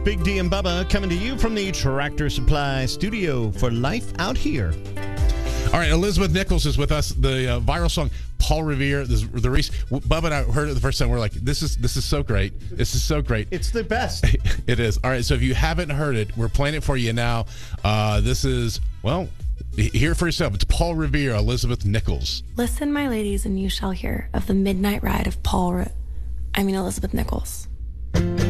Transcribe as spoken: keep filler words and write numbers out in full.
Big D and Bubba coming to you from the Tractor Supply Studio for Life Out Here. All right, Elizabeth Nichols is with us. The uh, viral song Paul Revere. The, the Reese, Bubba and I heard it the first time. We're like, "This is this is so great. This is so great. It's the best." It is. All right, so if you haven't heard it, we're playing it for you now. Uh, this is well, hear it for yourself. It's Paul Revere, Elizabeth Nichols. Listen, my ladies, and you shall hear of the midnight ride of Paul. Re- I mean Elizabeth Nichols.